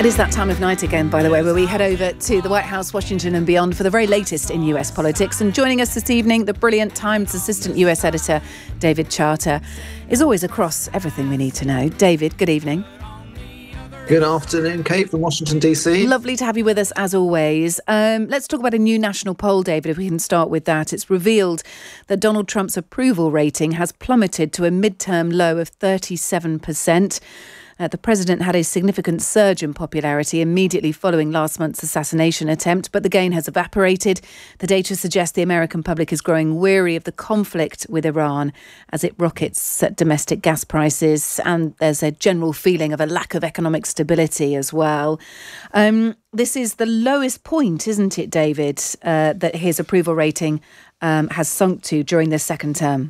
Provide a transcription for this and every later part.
It is that time of night again, by the way, where we head over to the White House, Washington and beyond for the very latest in US politics. And joining us this evening, the brilliant Times assistant US editor, David Charter, is always across everything we need to know. David, good evening. Good afternoon, Kate from Washington, D.C. Lovely to have you with us, as always. Let's talk about a new national poll, David, if we can start with that. It's revealed that Donald Trump's approval rating has plummeted to a midterm low of 37%. The president had a significant surge in popularity immediately following last month's assassination attempt, but the gain has evaporated. The data suggests the American public is growing weary of the conflict with Iran as it rockets domestic gas prices, and there's a general feeling of a lack of economic stability as well. This is the lowest point, isn't it, David, that his approval rating has sunk to during this second term?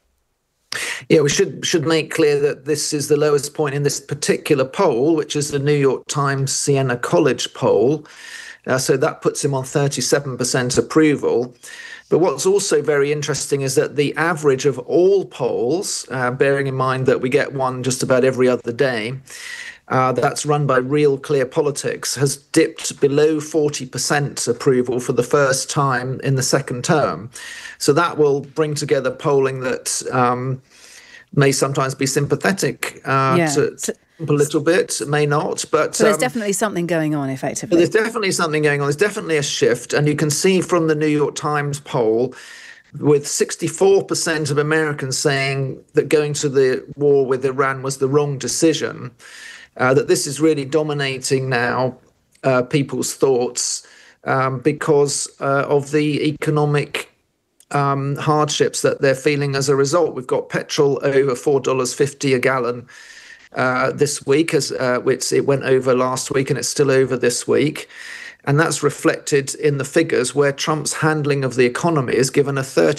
Yeah, we should make clear that this is the lowest point in this particular poll, which is the New York Times Siena College poll. So that puts him on 37% approval. But what's also very interesting is that the average of all polls, bearing in mind that we get one just about every other day, that's run by Real Clear Politics, has dipped below 40% approval for the first time in the second term. So that will bring together polling that may sometimes be sympathetic to a little bit, may not. But so there's definitely something going on, effectively. There's definitely something going on. There's definitely a shift. And you can see from the New York Times poll, with 64% of Americans saying that going to the war with Iran was the wrong decision, that this is really dominating now people's thoughts because of the economic hardships that they're feeling as a result. We've got petrol over $4.50 a gallon this week, which it went over last week and it's still over this week. And that's reflected in the figures where Trump's handling of the economy is given a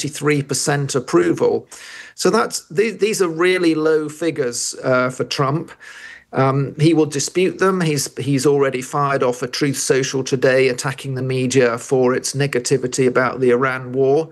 33% approval. So these are really low figures for Trump. He will dispute them. He's already fired off a Truth Social today, attacking the media for its negativity about the Iran war.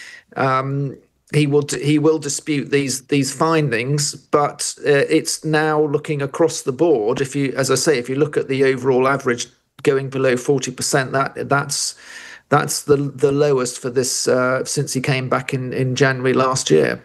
He will dispute these findings, but it's now looking across the board. If you look at the overall average going below 40%, that's the lowest for this since he came back in January last year.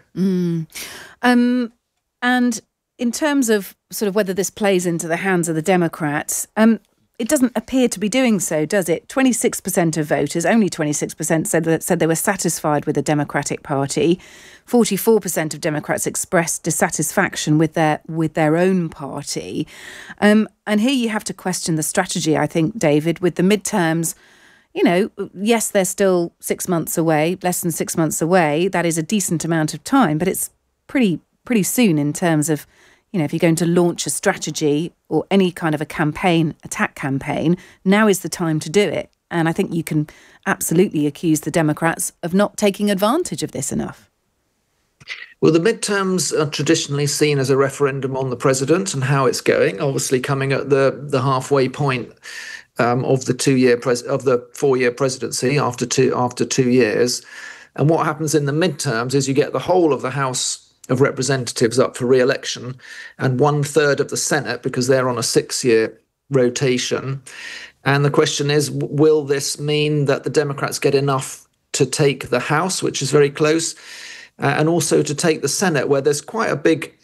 And in terms of sort of whether this plays into the hands of the Democrats, it doesn't appear to be doing so, does it? 26% of voters, only 26%, said they were satisfied with the Democratic Party. 44% of Democrats expressed dissatisfaction with their own party. And here you have to question the strategy, I think, David, with the midterms. You know, yes, they're still 6 months away, less than 6 months away. That is a decent amount of time, but it's pretty soon in terms of, you know, if you're going to launch a strategy or any kind of attack campaign, now is the time to do it. And I think you can absolutely accuse the Democrats of not taking advantage of this enough. Well, the midterms are traditionally seen as a referendum on the president and how it's going, obviously coming at the halfway point of the 4-year presidency after 2 years. And what happens in the midterms is you get the whole of the House of Representatives up for re-election and 1/3 of the Senate, because they're on a 6-year rotation. And the question is, will this mean that the Democrats get enough to take the House, which is very close, and also to take the Senate, where there's quite a big,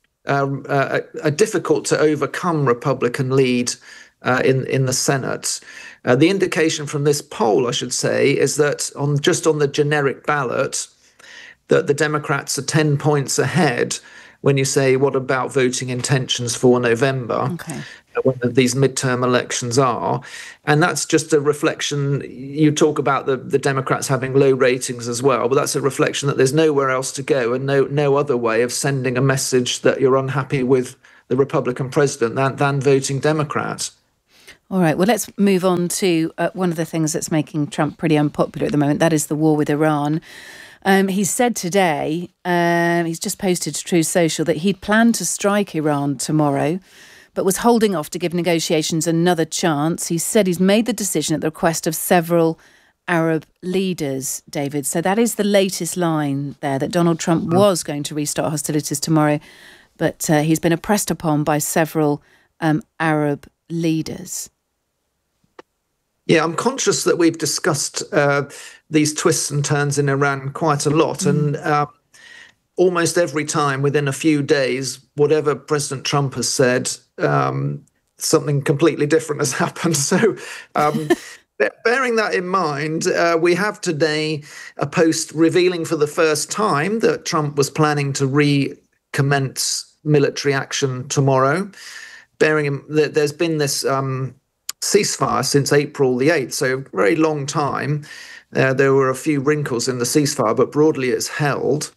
a difficult to overcome Republican lead in the Senate. The indication from this poll, I should say, is that on the generic ballot, that the Democrats are 10 points ahead when you say, what about voting intentions for November, when these midterm elections are. And that's just a reflection. You talk about the Democrats having low ratings as well, but that's a reflection that there's nowhere else to go and no other way of sending a message that you're unhappy with the Republican president than voting Democrat. All right, well, let's move on to one of the things that's making Trump pretty unpopular at the moment. That is the war with Iran. He said today, he's just posted to Truth Social, that he'd planned to strike Iran tomorrow, but was holding off to give negotiations another chance. He said he's made the decision at the request of several Arab leaders, David. So that is the latest line there, that Donald Trump was going to restart hostilities tomorrow, but he's been oppressed upon by several Arab leaders? Yeah, I'm conscious that we've discussed these twists and turns in Iran quite a lot. And almost every time within a few days, whatever President Trump has said, something completely different has happened. So bearing that in mind, we have today a post revealing for the first time that Trump was planning to recommence military action tomorrow. Bearing in that there's been this ceasefire since April the 8th, so a very long time. There were a few wrinkles in the ceasefire, but broadly it's held.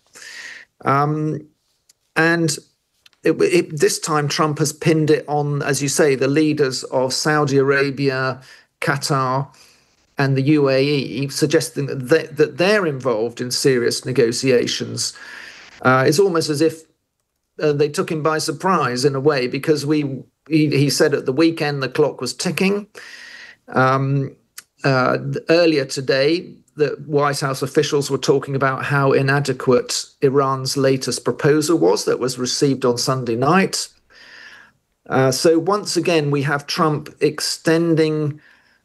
And this time Trump has pinned it on, as you say, the leaders of Saudi Arabia, Qatar, and the UAE, suggesting that they're involved in serious negotiations. It's almost as if they took him by surprise in a way, because he said at the weekend the clock was ticking. Earlier today, the White House officials were talking about how inadequate Iran's latest proposal was that was received on Sunday night. So once again, we have Trump extending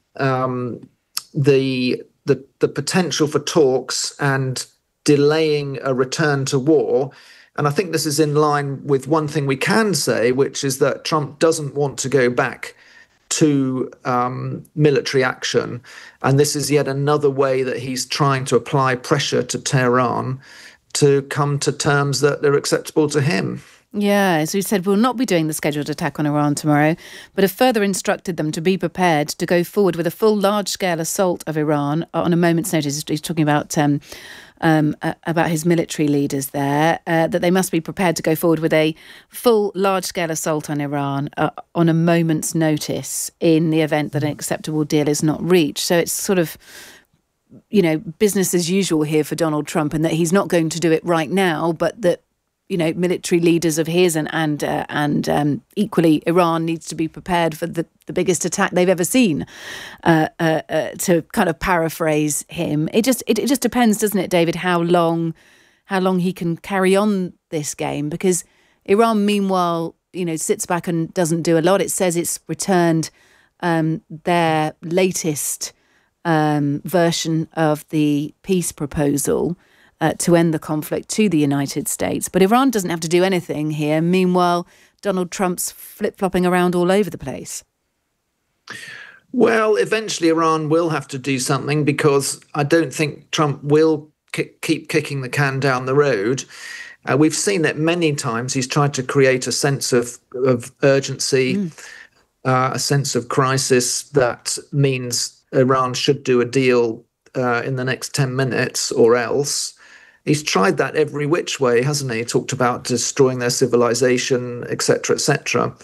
the potential for talks and delaying a return to war. And I think this is in line with one thing we can say, which is that Trump doesn't want to go back to military action. And this is yet another way that he's trying to apply pressure to Tehran to come to terms that are acceptable to him. Yeah, as we said, we'll not be doing the scheduled attack on Iran tomorrow, but have further instructed them to be prepared to go forward with a full large-scale assault of Iran on a moment's notice. He's talking about his military leaders there, that they must be prepared to go forward with a full large-scale assault on Iran on a moment's notice in the event that an acceptable deal is not reached. So it's sort of, business as usual here for Donald Trump, and that he's not going to do it right now, but that military leaders of his and equally Iran needs to be prepared for the biggest attack they've ever seen. To kind of paraphrase him, it just depends, doesn't it, David, how long he can carry on this game, because Iran, meanwhile, sits back and doesn't do a lot. It says it's returned their latest version of the peace proposal to end the conflict to the United States. But Iran doesn't have to do anything here. Meanwhile, Donald Trump's flip-flopping around all over the place. Well, eventually Iran will have to do something, because I don't think Trump will keep kicking the can down the road. We've seen it many times. He's tried to create a sense of urgency, a sense of crisis that means Iran should do a deal in the next 10 minutes or else. He's tried that every which way, hasn't he? He talked about destroying their civilization, etc., etc.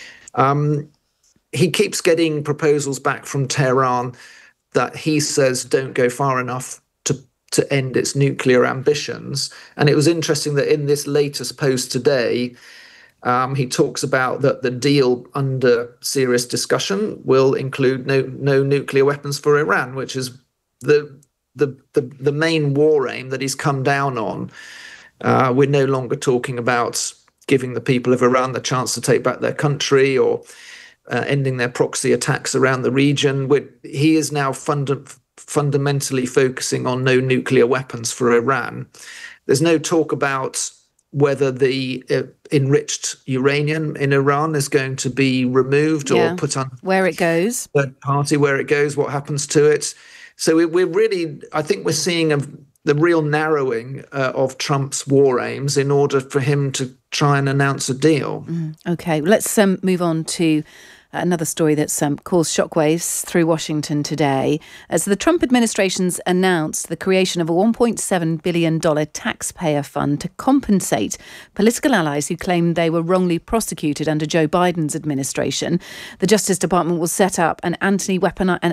He keeps getting proposals back from Tehran that he says don't go far enough to end its nuclear ambitions. And it was interesting that in this latest post today, he talks about that the deal under serious discussion will include no nuclear weapons for Iran, which is the main war aim that he's come down on. We're no longer talking about giving the people of Iran the chance to take back their country or ending their proxy attacks around the region. He is now fundamentally focusing on no nuclear weapons for Iran. There's no talk about whether the enriched uranium in Iran is going to be removed or put on where it goes, third party, where it goes, what happens to it. So we're really, I think we're seeing the real narrowing of Trump's war aims in order for him to try and announce a deal. Okay, let's move on to another story that's caused shockwaves through Washington today, as the Trump administration's announced the creation of a $1.7 billion taxpayer fund to compensate political allies who claimed they were wrongly prosecuted under Joe Biden's administration. The Justice Department will set up an